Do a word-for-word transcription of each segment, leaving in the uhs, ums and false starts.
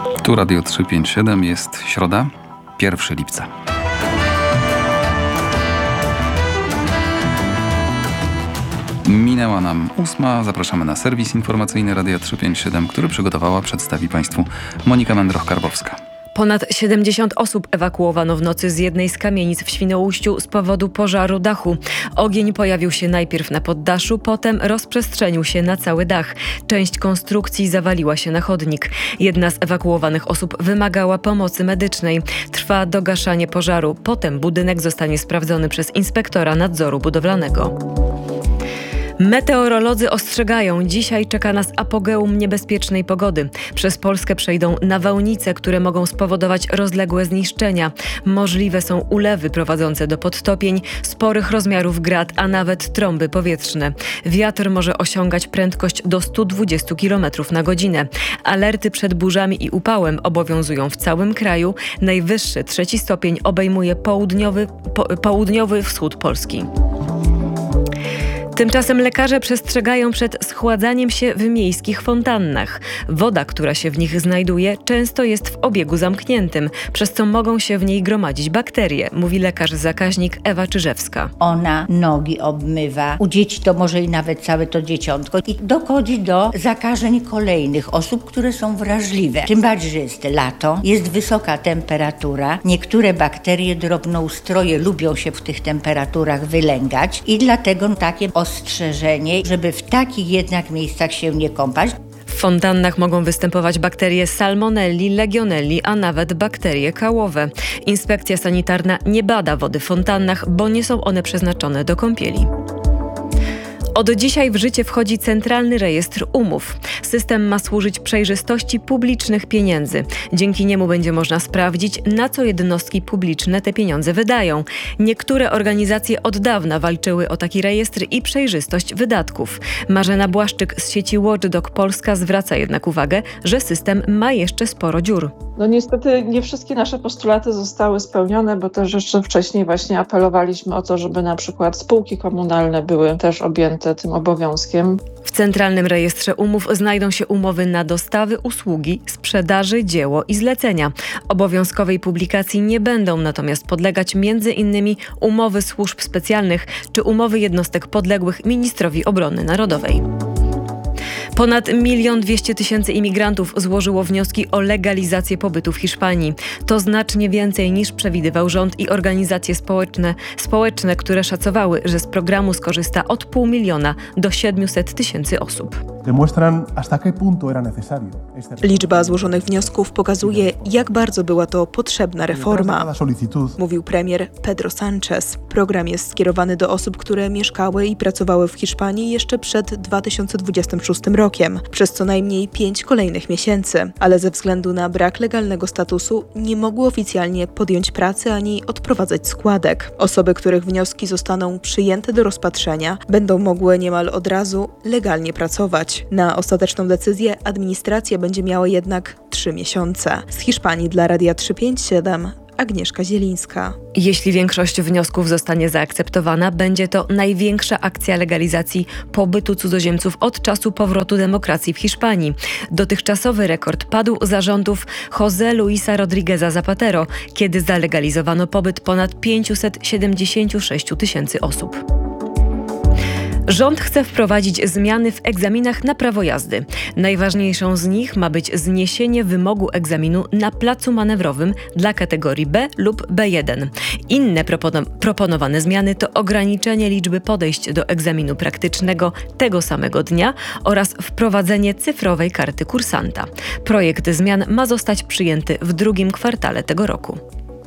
Tu Radio trzy pięć siedem, jest środa, pierwszego lipca. Minęła nam ósma. Zapraszamy na serwis informacyjny Radia trzysta pięćdziesiąt siedem, który przygotowała, przedstawi Państwu Monika Mędroch-Karbowska. Ponad siedemdziesiąt osób ewakuowano w nocy z jednej z kamienic w Świnoujściu z powodu pożaru dachu. Ogień pojawił się najpierw na poddaszu, potem rozprzestrzenił się na cały dach. Część konstrukcji zawaliła się na chodnik. Jedna z ewakuowanych osób wymagała pomocy medycznej. Trwa dogaszanie pożaru. Potem budynek zostanie sprawdzony przez inspektora nadzoru budowlanego. Meteorolodzy ostrzegają, dzisiaj czeka nas apogeum niebezpiecznej pogody. Przez Polskę przejdą nawałnice, które mogą spowodować rozległe zniszczenia. Możliwe są ulewy prowadzące do podtopień, sporych rozmiarów grad, a nawet trąby powietrzne. Wiatr może osiągać prędkość do stu dwudziestu kilometrów na godzinę. Alerty przed burzami i upałem obowiązują w całym kraju. Najwyższy trzeci stopień obejmuje południowy, po, południowy wschód Polski. Tymczasem lekarze przestrzegają przed schładzaniem się w miejskich fontannach. Woda, która się w nich znajduje, często jest w obiegu zamkniętym, przez co mogą się w niej gromadzić bakterie, mówi lekarz-zakaźnik Ewa Czyżewska. Ona nogi obmywa, u dzieci to może i nawet całe to dzieciątko i dochodzi do zakażeń kolejnych osób, które są wrażliwe. Tym bardziej, że jest lato, jest wysoka temperatura, niektóre bakterie drobnoustroje lubią się w tych temperaturach wylęgać i dlatego takie ostrzeżenie, żeby w takich jednak miejscach się nie kąpać. W fontannach mogą występować bakterie salmonelli, legionelli, a nawet bakterie kałowe. Inspekcja sanitarna nie bada wody w fontannach, bo nie są one przeznaczone do kąpieli. Od dzisiaj w życie wchodzi Centralny Rejestr Umów. System ma służyć przejrzystości publicznych pieniędzy. Dzięki niemu będzie można sprawdzić, na co jednostki publiczne te pieniądze wydają. Niektóre organizacje od dawna walczyły o taki rejestr i przejrzystość wydatków. Marzena Błaszczyk z sieci Watchdog Polska zwraca jednak uwagę, że system ma jeszcze sporo dziur. No niestety nie wszystkie nasze postulaty zostały spełnione, bo też jeszcze wcześniej właśnie apelowaliśmy o to, żeby na przykład spółki komunalne były też objęte tym obowiązkiem. W Centralnym Rejestrze Umów znajdą się umowy na dostawy, usługi, sprzedaży, dzieło i zlecenia. Obowiązkowej publikacji nie będą natomiast podlegać między innymi umowy służb specjalnych czy umowy jednostek podległych ministrowi obrony narodowej. Ponad milion dwieście tysięcy imigrantów złożyło wnioski o legalizację pobytu w Hiszpanii. To znacznie więcej niż przewidywał rząd i organizacje społeczne, społeczne, które szacowały, że z programu skorzysta od pół miliona do siedmiuset tysięcy osób. Liczba złożonych wniosków pokazuje, jak bardzo była to potrzebna reforma, mówił premier Pedro Sánchez. Program jest skierowany do osób, które mieszkały i pracowały w Hiszpanii jeszcze przed dwa tysiące dwudziestym szóstym rokiem, przez co najmniej pięć kolejnych miesięcy, ale ze względu na brak legalnego statusu nie mogły oficjalnie podjąć pracy ani odprowadzać składek. Osoby, których wnioski zostaną przyjęte do rozpatrzenia, będą mogły niemal od razu legalnie pracować. Na ostateczną decyzję administracja będzie miała jednak trzy miesiące. Z Hiszpanii dla Radia trzysta pięćdziesiąt siedem Agnieszka Zielińska. Jeśli większość wniosków zostanie zaakceptowana, będzie to największa akcja legalizacji pobytu cudzoziemców od czasu powrotu demokracji w Hiszpanii. Dotychczasowy rekord padł za rządów José Luisa Rodrígueza Zapatero, kiedy zalegalizowano pobyt ponad pięćset siedemdziesiąt sześć tysięcy osób. Rząd chce wprowadzić zmiany w egzaminach na prawo jazdy. Najważniejszą z nich ma być zniesienie wymogu egzaminu na placu manewrowym dla kategorii B lub B jeden. Inne propono- proponowane zmiany to ograniczenie liczby podejść do egzaminu praktycznego tego samego dnia oraz wprowadzenie cyfrowej karty kursanta. Projekt zmian ma zostać przyjęty w drugim kwartale tego roku.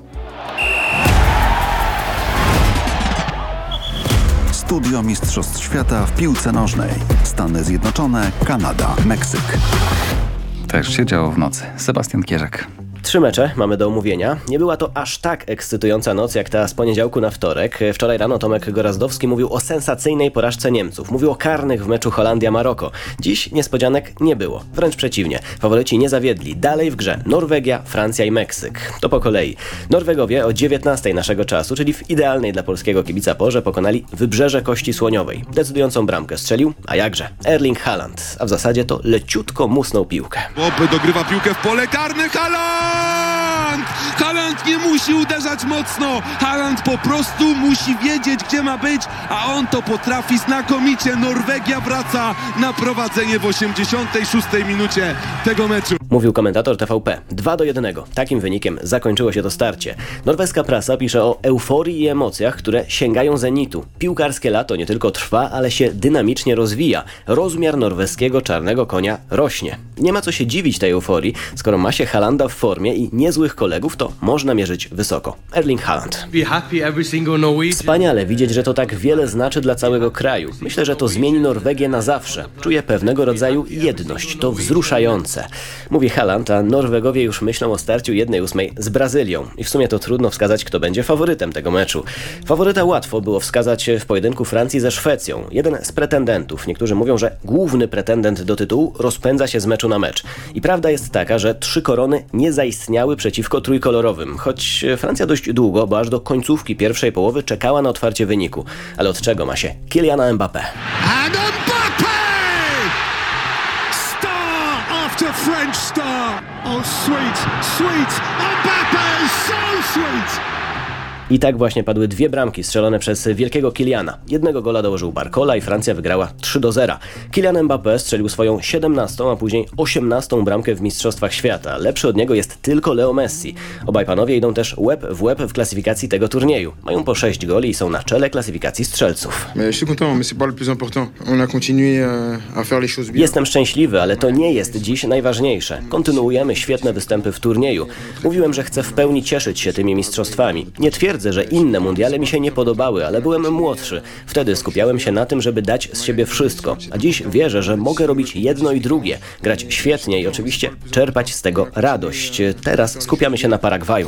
Studio Mistrzostw Świata w piłce nożnej. Stany Zjednoczone, Kanada, Meksyk. Też się działo w nocy. Sebastian Kierzak. Trzy mecze mamy do omówienia. Nie była to aż tak ekscytująca noc jak ta z poniedziałku na wtorek. Wczoraj rano Tomek Gorazdowski mówił o sensacyjnej porażce Niemców. Mówił o karnych w meczu Holandia-Maroko. Dziś niespodzianek nie było. Wręcz przeciwnie. Faworyci nie zawiedli. Dalej w grze Norwegia, Francja i Meksyk. To po kolei. Norwegowie o dziewiętnastej naszego czasu, czyli w idealnej dla polskiego kibica porze, pokonali Wybrzeże Kości Słoniowej. Decydującą bramkę strzelił, a jakże, Erling Haaland. A w zasadzie to leciutko musnął piłkę. Bob dogrywa piłkę w pole karne. Haaland! Haaland nie musi uderzać mocno. Haaland po prostu musi wiedzieć, gdzie ma być, a on to potrafi znakomicie. Norwegia wraca na prowadzenie w osiemdziesiątej szóstej minucie tego meczu. Mówił komentator T V P. dwa do jednego. Takim wynikiem zakończyło się to starcie. Norweska prasa pisze o euforii i emocjach, które sięgają zenitu. Piłkarskie lato nie tylko trwa, ale się dynamicznie rozwija. Rozmiar norweskiego czarnego konia rośnie. Nie ma co się dziwić tej euforii. Skoro ma się Haalanda w formie i niezłych kolegów, to można mierzyć wysoko. Erling Haaland. Wspaniale widzieć, że to tak wiele znaczy dla całego kraju. Myślę, że to zmieni Norwegię na zawsze. Czuję pewnego rodzaju jedność. To wzruszające. Mówi Haaland, a Norwegowie już myślą o starciu jednej ósmej z Brazylią. I w sumie to trudno wskazać, kto będzie faworytem tego meczu. Faworyta łatwo było wskazać w pojedynku Francji ze Szwecją. Jeden z pretendentów. Niektórzy mówią, że główny pretendent do tytułu rozpędza się z meczu na mecz. I prawda jest taka, że trzy korony nie zaistniały przeciwko trójkolorowym. Choć Francja dość długo, bo aż do końcówki pierwszej połowy czekała na otwarcie wyniku. Ale od czego ma się Kyliana Mbappé? And Mbappé! Star after French star. Oh, sweet, sweet. Mbappé, so sweet. I tak właśnie padły dwie bramki strzelone przez wielkiego Kyliana. Jednego gola dołożył Barcola i Francja wygrała trzy do zera. Kylian Mbappé strzelił swoją siedemnastą, a później osiemnastą bramkę w Mistrzostwach Świata. Lepszy od niego jest tylko Leo Messi. Obaj panowie idą też łeb w łeb w klasyfikacji tego turnieju. Mają po sześć goli i są na czele klasyfikacji strzelców. Jestem szczęśliwy, ale to nie jest dziś najważniejsze. Kontynuujemy świetne występy w turnieju. Mówiłem, że chcę w pełni cieszyć się tymi mistrzostwami. Nie twierdzę, że inne mundiale mi się nie podobały, ale byłem młodszy. Wtedy skupiałem się na tym, żeby dać z siebie wszystko. A dziś wierzę, że mogę robić jedno i drugie. Grać świetnie i oczywiście czerpać z tego radość. Teraz skupiamy się na Paragwaju.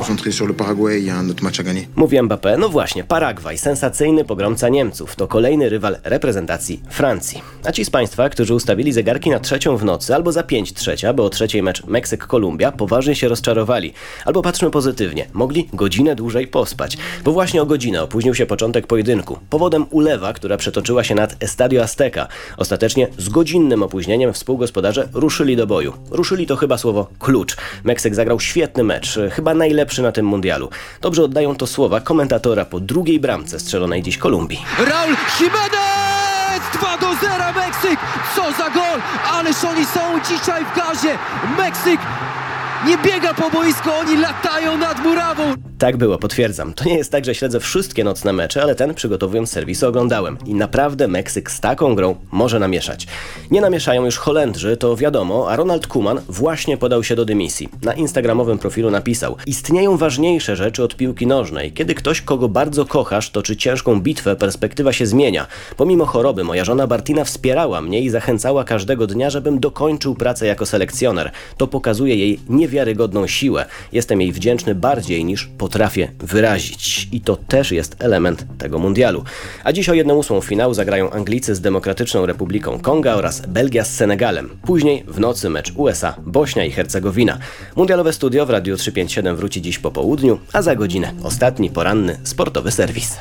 Mówi Mbappé, no właśnie, Paragwaj, sensacyjny pogromca Niemców. To kolejny rywal reprezentacji Francji. A ci z Państwa, którzy ustawili zegarki na trzecią w nocy albo za pięć trzecia, bo o trzeciej mecz Meksyk-Kolumbia, poważnie się rozczarowali. Albo patrzmy pozytywnie, mogli godzinę dłużej pospać. Bo właśnie o godzinę opóźnił się początek pojedynku. Powodem ulewa, która przetoczyła się nad Estadio Azteca. Ostatecznie z godzinnym opóźnieniem współgospodarze ruszyli do boju. Ruszyli to chyba słowo klucz. Meksyk zagrał świetny mecz, chyba najlepszy na tym mundialu. Dobrze oddają to słowa komentatora po drugiej bramce strzelonej dziś Kolumbii. Raul Jimenez! dwa do zera Meksyk! Co za gol! Ależ oni są dzisiaj w gazie! Meksyk nie biega po boisku, oni latają nad murawą! Tak było, potwierdzam. To nie jest tak, że śledzę wszystkie nocne mecze, ale ten, przygotowując serwisy, oglądałem. I naprawdę Meksyk z taką grą może namieszać. Nie namieszają już Holendrzy, to wiadomo, a Ronald Koeman właśnie podał się do dymisji. Na instagramowym profilu napisał: istnieją ważniejsze rzeczy od piłki nożnej. Kiedy ktoś, kogo bardzo kochasz, toczy ciężką bitwę, perspektywa się zmienia. Pomimo choroby moja żona Bartina wspierała mnie i zachęcała każdego dnia, żebym dokończył pracę jako selekcjoner. To pokazuje jej niewiarygodną siłę. Jestem jej wdzięczny bardziej niż potrafię wyrazić. I to też jest element tego mundialu. A dziś o jedną ósmą finału zagrają Anglicy z Demokratyczną Republiką Konga oraz Belgia z Senegalem. Później w nocy mecz U S A, Bośnia i Hercegowina. Mundialowe studio w Radiu trzysta pięćdziesiąt siedem wróci dziś po południu, a za godzinę ostatni poranny sportowy serwis.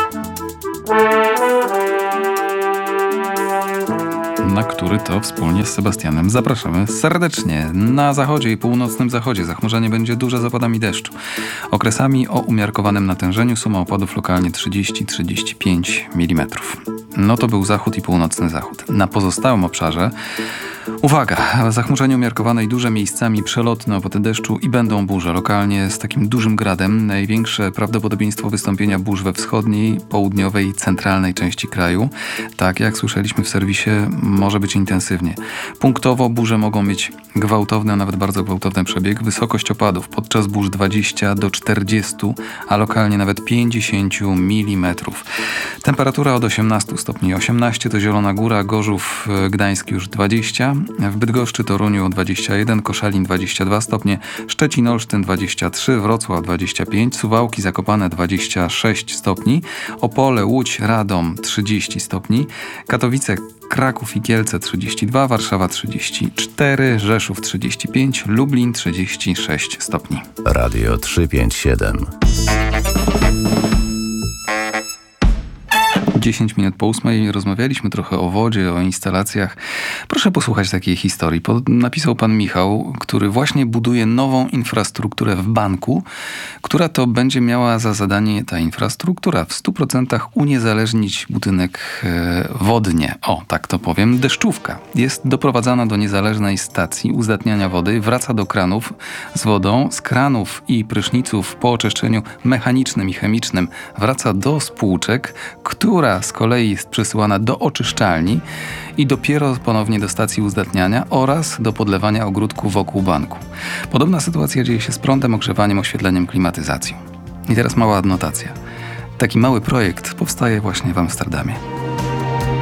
Na który to wspólnie z Sebastianem zapraszamy serdecznie. Na zachodzie i północnym zachodzie zachmurzenie będzie duże z opadami deszczu. Okresami o umiarkowanym natężeniu, suma opadów lokalnie trzydzieści do trzydziestu pięciu milimetrów. No to był zachód i północny zachód. Na pozostałym obszarze uwaga, zachmurzenie umiarkowane i duże, miejscami przelotne opady deszczu i będą burze. Lokalnie z takim dużym gradem. Największe prawdopodobieństwo wystąpienia burz we wschodniej, południowej, centralnej części kraju. Tak jak słyszeliśmy w serwisie, może być intensywnie. Punktowo burze mogą mieć gwałtowny, a nawet bardzo gwałtowny przebieg. Wysokość opadów podczas burz dwadzieścia do czterdziestu, a lokalnie nawet pięćdziesięciu milimetrów. Temperatura od osiemnastu stopni osiemnaście, to Zielona Góra, Gorzów, Gdańsk już dwadzieścia, w Bydgoszczy, Toruniu dwadzieścia jeden, Koszalin dwadzieścia dwa stopnie, Szczecin, Olsztyn dwadzieścia trzy, Wrocław dwadzieścia pięć, Suwałki, Zakopane dwadzieścia sześć stopni, Opole, Łódź, Radom trzydzieści stopni, Katowice, Kraków i Kielce trzydzieści dwa, Warszawa trzydzieści cztery, Rzeszów trzydzieści pięć, Lublin trzydzieści sześć stopni. Radio trzysta pięćdziesiąt siedem. dziesięć minut po ósmej rozmawialiśmy trochę o wodzie, o instalacjach. Proszę posłuchać takiej historii. Napisał pan Michał, który właśnie buduje nową infrastrukturę w banku, która to będzie miała za zadanie ta infrastruktura w stu procentach uniezależnić budynek wodnie. O, tak to powiem. Deszczówka jest doprowadzana do niezależnej stacji uzdatniania wody, wraca do kranów z wodą, z kranów i pryszniców po oczyszczeniu mechanicznym i chemicznym wraca do spłuczek, która z kolei jest przesyłana do oczyszczalni i dopiero ponownie do stacji uzdatniania oraz do podlewania ogródku wokół banku. Podobna sytuacja dzieje się z prądem, ogrzewaniem, oświetleniem, klimatyzacją. I teraz mała adnotacja. Taki mały projekt powstaje właśnie w Amsterdamie.